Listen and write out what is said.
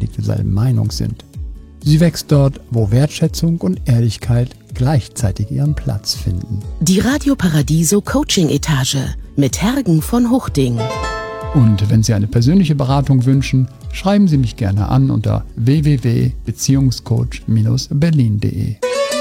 nicht derselben Meinung sind. Sie wächst dort, wo Wertschätzung und Ehrlichkeit gleichzeitig ihren Platz finden. Die Radio Paradiso Coaching Etage mit Hergen von Huchting. Und wenn Sie eine persönliche Beratung wünschen, schreiben Sie mich gerne an unter www.beziehungscoach-berlin.de.